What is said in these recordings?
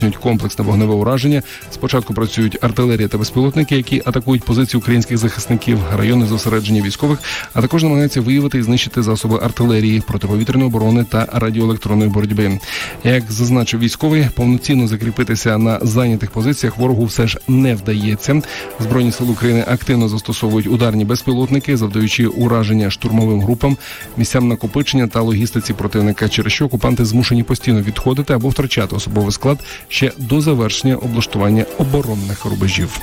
комплексне вогневе ураження. Спочатку працюють артилерія та безпілотники, які атакують позиції українських захисників, райони зосередження військових, а також намагаються виявити і знищити засоби артилерії, протиповітряної оборони та радіоелектронної боротьби. Як зазначив військовий, повноцінно закріпитися на зайнятих позиціях ворогу все ж не вдається. Збройні сили України активно застосовують ударні безпілотники, завдаючи ураження штурмовим групам, місцям накопичення та логістиці противника, через що окупанти змушені постійно відходити або втрачати особовий склад ще до завершення облаштування оборонних рубежів.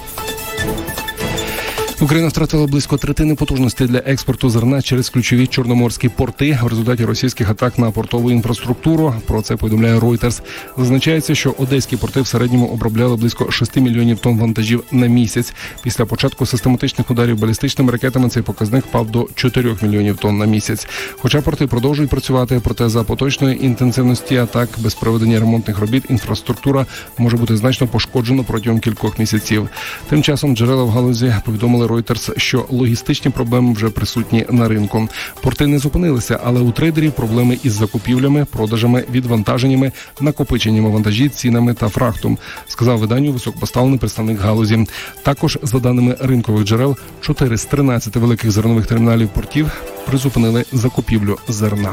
Україна втратила близько третини потужності для експорту зерна через ключові чорноморські порти в результаті російських атак на портову інфраструктуру. Про це повідомляє Reuters. Зазначається, що одеські порти в середньому обробляли близько 6 мільйонів тонн вантажів на місяць. Після початку систематичних ударів балістичними ракетами цей показник впав до 4 мільйонів тонн на місяць. Хоча порти продовжують працювати, проте за поточної інтенсивності атак без проведення ремонтних робіт інфраструктура може бути значно пошкоджена протягом кількох місяців. Тим часом джерела в галузі повідомили Reuters, що логістичні проблеми вже присутні на ринку. Порти не зупинилися, але у трейдерів проблеми із закупівлями, продажами, відвантаженнями, накопиченнями вантажів, цінами та фрахтом, сказав виданню високопоставлений представник галузі. Також, за даними ринкових джерел, 4 з 13 великих зернових терміналів портів призупинили закупівлю зерна.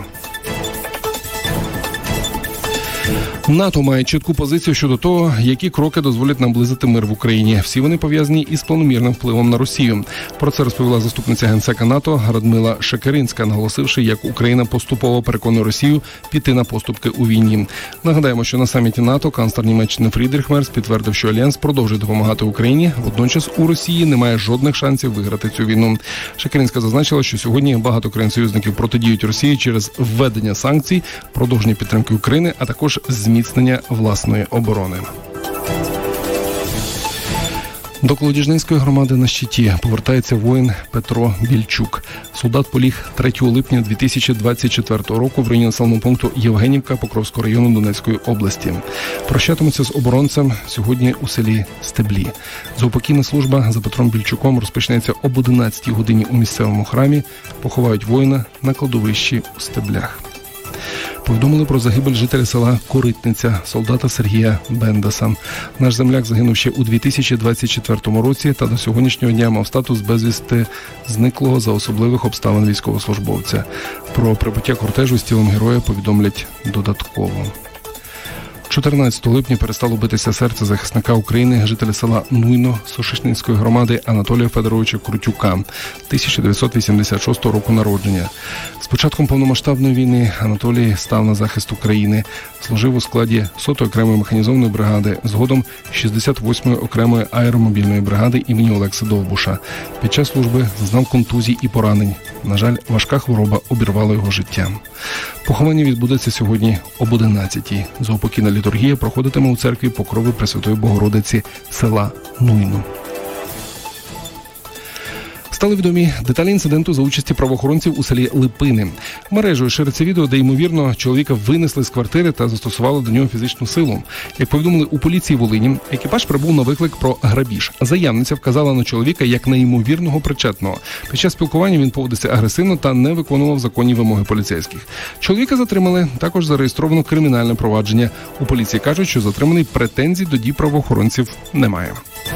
НАТО має чітку позицію щодо того, які кроки дозволять наблизити мир в Україні. Всі вони пов'язані із планомірним впливом на Росію. Про це розповіла заступниця генсека НАТО Радмила Шекеринська, наголосивши, як Україна поступово переконує Росію піти на поступки у війні. Нагадаємо, що на саміті НАТО канцлер Німеччини Фрідріх Мерц підтвердив, що Альянс продовжує допомагати Україні. Водночас у Росії немає жодних шансів виграти цю війну. Шекеринська зазначила, що сьогодні багато країн-союзників протидіють Росії через введення санкцій, продовження підтримки України, а також зміцнення власної оборони. До Колодіжненської громади на щиті повертається воїн Петро Більчук. Солдат поліг 3 липня 2024 року в районі населеного пункту Євгенівка Покровського району Донецької області. Прощатимуться з оборонцем сьогодні у селі Стеблі. Заупокійна служба за Петром Більчуком розпочнеться об 11 годині у місцевому храмі. Поховають воїна на кладовищі у Стеблях. Повідомили про загибель жителя села Коритниця, солдата Сергія Бендаса. Наш земляк загинув ще у 2024 році та до сьогоднішнього дня мав статус безвісти зниклого за особливих обставин військовослужбовця. Про прибуття кортежу з тілом героя повідомлять додатково. 14 липня перестало битися серце захисника України, жителя села Нуйно Сошишнинської громади Анатолія Федоровича Крутюка, 1986 року народження. З початком повномасштабної війни Анатолій став на захист України. Служив у складі 100-ї окремої механізованої бригади, згодом 68-ї окремої аеромобільної бригади імені Олекси Довбуша. Під час служби зазнав контузій і поранень. На жаль, важка хвороба обірвала його життя. Поховання відбудеться сьогодні об 11-й. Заупокійна літургія проходитиме у церкві Покрови Пресвятої Богородиці села Нуйно. Стали відомі деталі інциденту за участі правоохоронців у селі Липини. Мережею шириться відео, де, ймовірно, чоловіка винесли з квартири та застосували до нього фізичну силу. Як повідомили у поліції Волині, екіпаж прибув на виклик про грабіж. Заявниця вказала на чоловіка як на ймовірного причетного. Під час спілкування він поводився агресивно та не виконував законні вимоги поліцейських. Чоловіка затримали, також зареєстровано кримінальне провадження. У поліції кажуть, що затриманий претензій до дій правоохоронців немає.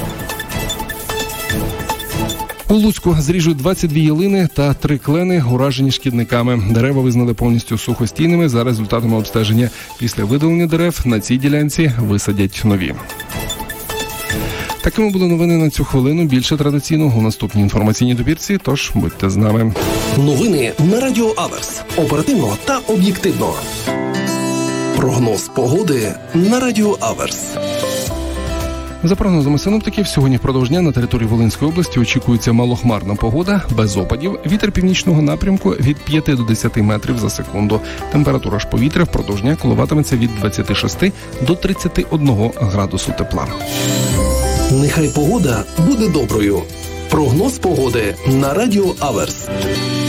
У Луцьку зріжуть 22 ялини та 3 клени, уражені шкідниками. Дерева визнали повністю сухостійними за результатами обстеження. Після видалення дерев на цій ділянці висадять нові. Такими були новини на цю хвилину. Більше традиційно у наступній інформаційній добірці, тож будьте з нами. Новини на Радіо Аверс. Оперативно та об'єктивно. Прогноз погоди на Радіо Аверс. За прогнозами синоптиків, сьогодні впродовж дня на території Волинської області очікується малохмарна погода, без опадів, вітер північного напрямку від 5 до 10 метрів за секунду. Температура ж повітря впродовж дня коливатиметься від 26 до 31 градусу тепла. Нехай погода буде доброю. Прогноз погоди на Радіо Аверс.